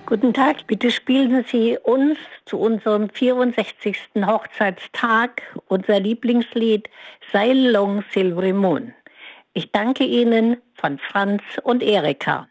Guten Tag, bitte spielen Sie uns zu unserem 64. Hochzeitstag unser Lieblingslied Sail Long Silvery Moon. Ich danke Ihnen von Franz und Erika.